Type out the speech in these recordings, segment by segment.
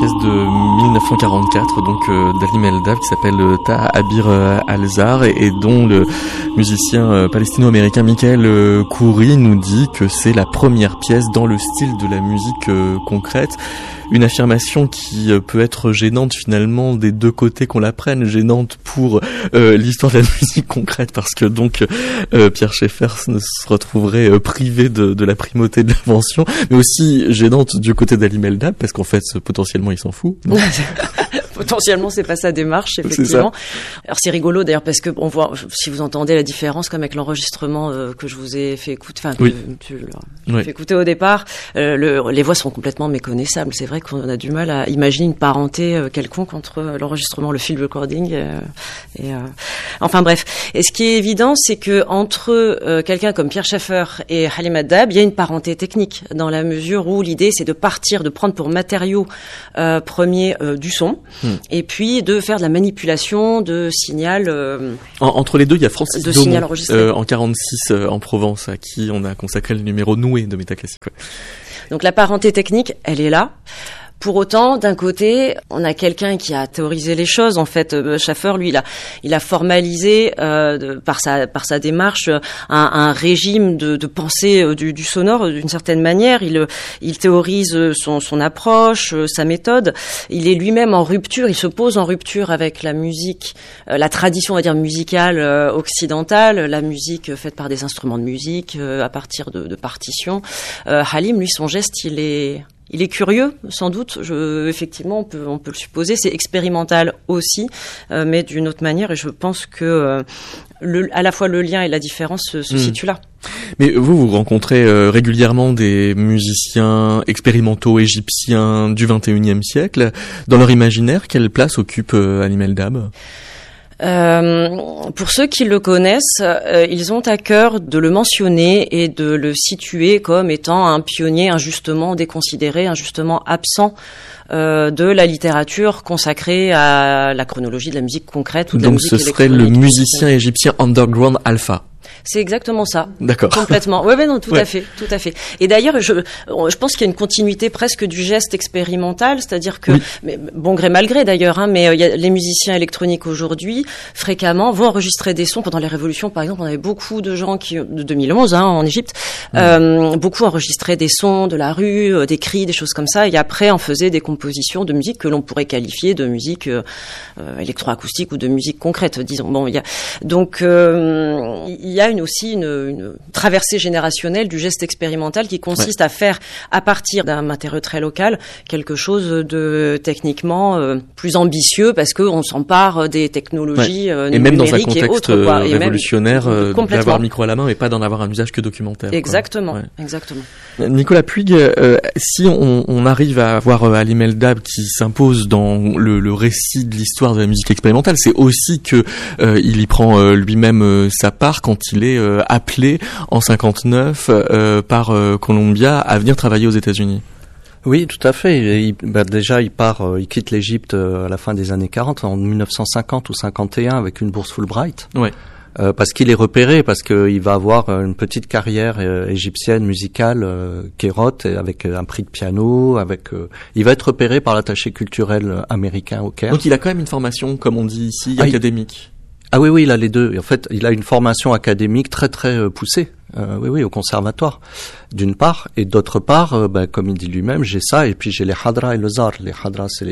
pièce de 1944, donc d'Halim El-Dab, qui s'appelle Ta'abir al-Zar, et dont le musicien palestino-américain Michael Khoury nous dit que c'est la première pièce dans le style de la musique concrète. Une affirmation qui peut être gênante finalement des deux côtés qu'on la prenne, gênante pour l'histoire de la musique concrète, parce que donc Pierre Schaeffer se retrouverait privé de la primauté de l'invention, mais aussi gênante du côté d'Halim El-Dab, parce qu'en fait potentiellement il s'en fout. Potentiellement, c'est pas sa démarche, effectivement. Alors c'est rigolo d'ailleurs parce que on voit, si vous entendez la différence comme avec l'enregistrement que je vous ai fait écouter, enfin que tu l'as fait écouter au départ, les voix sont complètement méconnaissables. C'est vrai qu'on a du mal à imaginer une parenté quelconque entre l'enregistrement, le field recording enfin bref. Et ce qui est évident, c'est que entre quelqu'un comme Pierre Schaeffer et Halim El-Dab, il y a une parenté technique dans la mesure où l'idée c'est de partir, de prendre pour matériau premier du son. Et puis de faire de la manipulation de signal. Entre les deux, il y a Francis Daumont en 46 en Provence, à qui on a consacré le numéro Noué de Métaclassique. Ouais. Donc la parenté technique, elle est là. Pour autant, d'un côté, on a quelqu'un qui a théorisé les choses. En fait, Schaeffer, lui, il a formalisé par sa démarche un régime de pensée du sonore d'une certaine manière. Il théorise son approche, sa méthode. Il est lui-même en rupture. Il se pose en rupture avec la musique, la tradition, on va dire musicale occidentale, la musique faite par des instruments de musique à partir de partitions. Halim, lui, son geste, il est curieux, sans doute. Effectivement, on peut le supposer. C'est expérimental aussi, mais d'une autre manière. Et je pense que à la fois le lien et la différence se situent là. Mais vous rencontrez régulièrement des musiciens expérimentaux égyptiens du XXIe siècle. Dans leur imaginaire, quelle place occupe Halim El-Dab ? Pour ceux qui le connaissent, ils ont à cœur de le mentionner et de le situer comme étant un pionnier injustement déconsidéré, injustement absent de la littérature consacrée à la chronologie de la musique concrète ou de la musique électronique. Donc ce serait le musicien égyptien underground alpha. C'est exactement ça. D'accord. Complètement. Ouais, non, tout à fait. Et d'ailleurs, je pense qu'il y a une continuité presque du geste expérimental, c'est-à-dire que, mais, bon gré mal gré d'ailleurs, mais les musiciens électroniques aujourd'hui, fréquemment, vont enregistrer des sons. Pendant les révolutions, par exemple, on avait beaucoup de gens de 2011, en Égypte, beaucoup enregistraient des sons de la rue, des cris, des choses comme ça, et après, en faisaient des compositions de musique que l'on pourrait qualifier de musique électroacoustique ou de musique concrète, disons. Bon, il y a aussi une traversée générationnelle du geste expérimental qui consiste à faire, à partir d'un matériau très local, quelque chose de techniquement plus ambitieux parce qu'on s'empare des technologies numériques et même dans un contexte révolutionnaire, d'avoir le micro à la main et pas d'en avoir un usage que documentaire. Exactement, exactement. Nicolas Puig, si on arrive à voir Halim El-Dab qui s'impose dans le récit de l'histoire de la musique expérimentale, c'est aussi que il y prend lui-même sa part quand il est appelé en 59 par Columbia à venir travailler aux États-Unis. Oui, tout à fait. Déjà, il quitte l'Égypte à la fin des années 40, en 1950 ou 51, avec une bourse Fulbright. Ouais. Parce qu'il est repéré, parce qu'il va avoir une petite carrière égyptienne musicale, kérote, avec un prix de piano, il va être repéré par l'attaché culturel américain au Caire. Donc il a quand même une formation, comme on dit ici, académique. Ah oui, il a les deux. En fait, il a une formation académique très très poussée. Au conservatoire, d'une part, et d'autre part, comme il dit lui-même, j'ai ça, et puis j'ai les hadras et le zar. Les hadras, c'est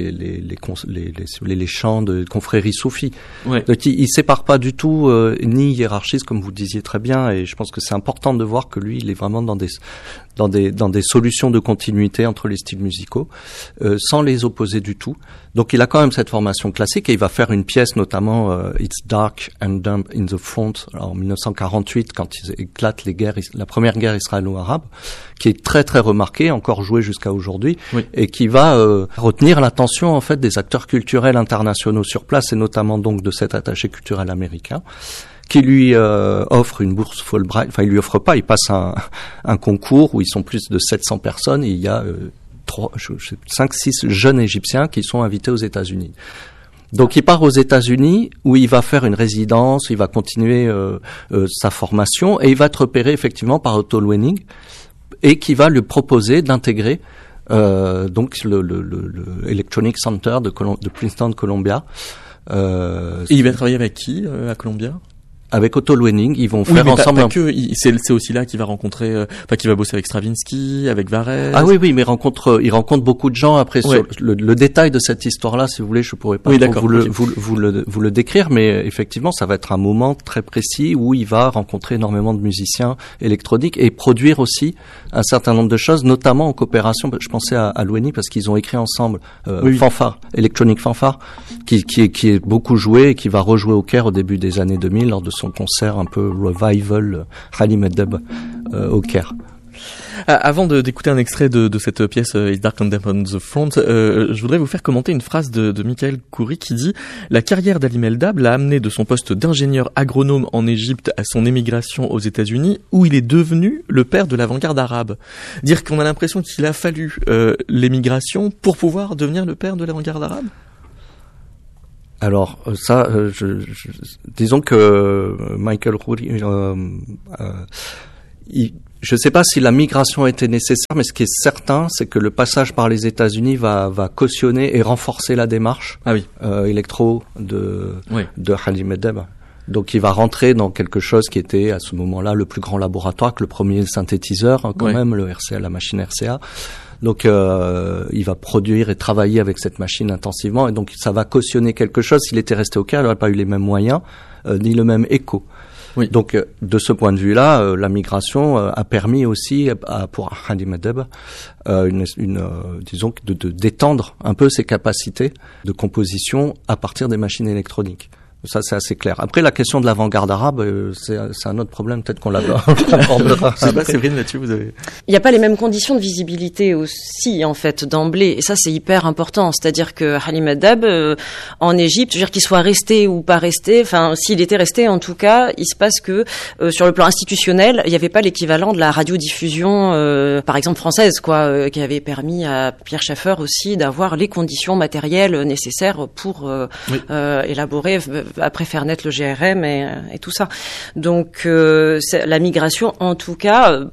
les chants de confrérie soufis. Ouais. Donc, il sépare pas du tout, ni hiérarchise, comme vous disiez très bien, et je pense que c'est important de voir que lui, il est vraiment dans des solutions de continuité entre les styles musicaux, sans les opposer du tout. Donc, il a quand même cette formation classique, et il va faire une pièce, notamment, It's Dark and Dumb in the Front, en 1948, quand ils éclatent la première guerre israélo-arabe, qui est très très remarquée, encore jouée jusqu'à aujourd'hui, et qui va retenir l'attention en fait des acteurs culturels internationaux sur place, et notamment donc de cet attaché culturel américain, qui lui offre une bourse Fulbright. Enfin, il lui offre pas, il passe un concours où ils sont plus de 700 personnes, et il y a 5-6 jeunes Égyptiens qui sont invités aux États-Unis. Donc il part aux États-Unis où il va faire une résidence, il va continuer sa formation, et il va être repéré effectivement par Otto Luening, et qui va lui proposer d'intégrer donc le Electronic Center de Princeton, Columbia. Et il va travailler avec qui à Columbia? Avec Otto Luening, ils vont faire ensemble. C'est aussi là qu'il va rencontrer, qu'il va bosser avec Stravinsky, avec Varese. Ah oui, mais il rencontre beaucoup de gens. Après, sur le détail de cette histoire-là, si vous voulez, je pourrais pas vous le décrire, mais effectivement, ça va être un moment très précis où il va rencontrer énormément de musiciens électroniques et produire aussi un certain nombre de choses, notamment en coopération. Je pensais à Luening parce qu'ils ont écrit ensemble Fanfare, Electronic Fanfare, qui est beaucoup joué et qui va rejouer au Caire au début des années 2000 lors de son concert un peu revival Halim Eddeb au Caire. Avant d'écouter un extrait de cette pièce It's Dark and Damp on the Front, je voudrais vous faire commenter une phrase de Michael Khoury qui dit « La carrière d'Halim Eldab l'a amené de son poste d'ingénieur agronome en Égypte à son émigration aux États-Unis où il est devenu le père de l'avant-garde arabe. » Dire qu'on a l'impression qu'il a fallu l'émigration pour pouvoir devenir le père de l'avant-garde arabe? Alors ça, disons que Michael Khoury, je ne sais pas si la migration était nécessaire, mais ce qui est certain, c'est que le passage par les États-Unis va cautionner et renforcer la démarche électro de Halim Eddeb. Donc il va rentrer dans quelque chose qui était à ce moment-là le plus grand laboratoire, que le premier synthétiseur même, le RCA, la machine RCA. Donc il va produire et travailler avec cette machine intensivement, et donc ça va cautionner quelque chose. S'il était resté au Caire, il n'aurait pas eu les mêmes moyens ni le même écho. Oui. Donc de ce point de vue-là, la migration a permis aussi pour Halim Eddeb disons d'étendre un peu ses capacités de composition à partir des machines électroniques. Ça, c'est assez clair. Après, la question de l'avant-garde arabe, c'est un autre problème. Peut-être qu'on l'abordera. Je sais pas, Séverine, là-dessus, vous avez... Il n'y a pas les mêmes conditions de visibilité aussi, en fait, d'emblée. Et ça, c'est hyper important. C'est-à-dire que Halim Eddeb, en Égypte, je veux dire qu'il soit resté ou pas resté, enfin, s'il était resté, en tout cas, il se passe que, sur le plan institutionnel, il n'y avait pas l'équivalent de la radiodiffusion, par exemple, française, qui avait permis à Pierre Schaeffer aussi d'avoir les conditions matérielles nécessaires pour, élaborer, après faire naître le GRM et tout ça. Donc la migration, en tout cas,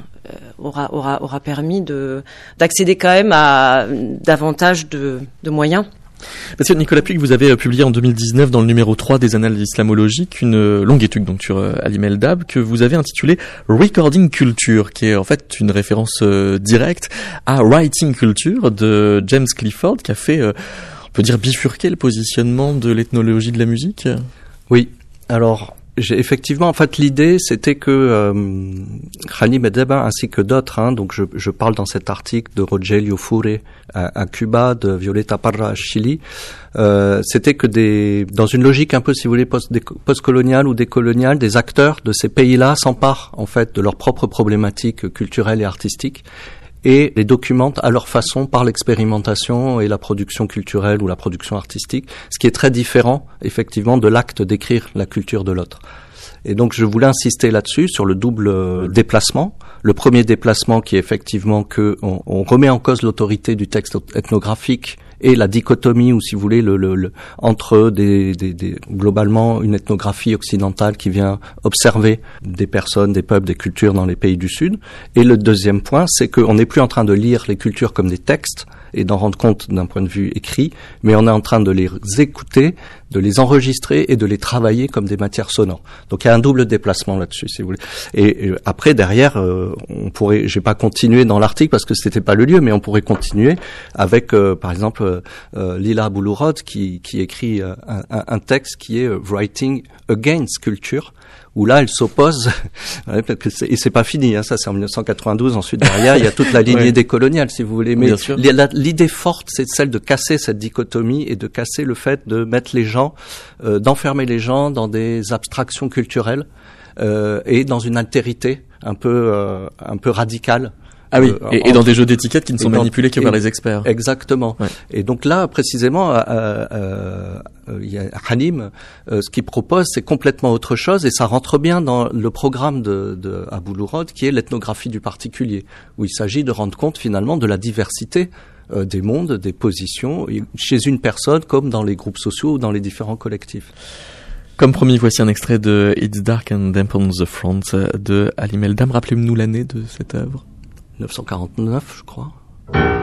aura permis d'accéder quand même à davantage de moyens. Parce que Nicolas Puig, vous avez publié en 2019 dans le numéro 3 des Annales islamologiques une longue étude donc sur Halim Eldab que vous avez intitulée Recording Culture, qui est en fait une référence directe à Writing Culture de James Clifford, qui a fait on peut dire bifurquer le positionnement de l'ethnologie de la musique. Oui. Alors, effectivement, en fait, l'idée, c'était que Halim Eddeb ainsi que d'autres, donc je parle dans cet article de Rogelio Fure à Cuba, de Violeta Parra à Chili, c'était que dans une logique un peu, si vous voulez, post-coloniale ou décoloniale, des acteurs de ces pays-là s'emparent en fait de leurs propres problématiques culturelles et artistiques et les documentent à leur façon par l'expérimentation et la production culturelle ou la production artistique, ce qui est très différent, effectivement, de l'acte d'écrire la culture de l'autre. Et donc, je voulais insister là-dessus, sur le double déplacement. Le premier déplacement qui est effectivement que on remet en cause l'autorité du texte ethnographique et la dichotomie, ou si vous voulez, entre globalement une ethnographie occidentale qui vient observer des personnes, des peuples, des cultures dans les pays du Sud. Et le deuxième point, c'est qu'on n'est plus en train de lire les cultures comme des textes et d'en rendre compte d'un point de vue écrit, mais on est en train de les écouter, de les enregistrer et de les travailler comme des matières sonores. Donc il y a un double déplacement là-dessus, si vous voulez. Et après, derrière, on pourrait, j'ai pas continué dans l'article parce que c'était pas le lieu, mais on pourrait continuer avec, par exemple, Lila Boulourod qui écrit un texte qui est Writing Against Culture, où là elle s'oppose, et c'est pas fini, ça c'est en 1992, ensuite derrière il y a toute la lignée décoloniale, si vous voulez, mais l'idée forte c'est celle de casser cette dichotomie et de casser le fait de mettre les gens, d'enfermer les gens dans des abstractions culturelles et dans une altérité un peu radicale. Ah oui, et dans des jeux d'étiquettes qui ne sont manipulés que par les experts. Exactement. Ouais. Et donc là, précisément, il y a Halim, ce qu'il propose, c'est complètement autre chose, et ça rentre bien dans le programme de Boulourod, qui est l'ethnographie du particulier, où il s'agit de rendre compte finalement de la diversité des mondes, des positions, chez une personne comme dans les groupes sociaux ou dans les différents collectifs. Comme promis, voici un extrait de It's Dark and Damp on the Front de Halim Eldab. Rappelez-nous l'année de cette œuvre. 1949, je crois.